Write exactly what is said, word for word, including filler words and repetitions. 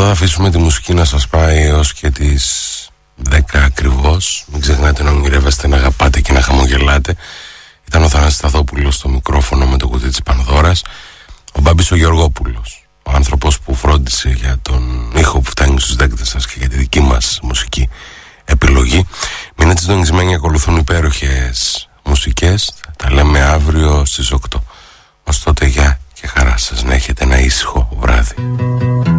Εδώ θα αφήσουμε τη μουσική να σας πάει έως και τις δέκα ακριβώς. Μην ξεχνάτε να ονειρεύεστε, να αγαπάτε και να χαμογελάτε. Ήταν ο Θανάσης Σταθόπουλος στο μικρόφωνο με το κουτί της Πανδώρας. Ο Μπάμπης ο Γεωργόπουλος, ο άνθρωπος που φρόντισε για τον ήχο που φτάνει στους δέκτες σας και για τη δική μας μουσική επιλογή. Μείνετε συντονισμένοι, ακολουθούν υπέροχες μουσικές. Τα λέμε αύριο στις οκτώ. Ως τότε, γεια και χαρά σας, να έχετε ένα ήσυχο βράδυ.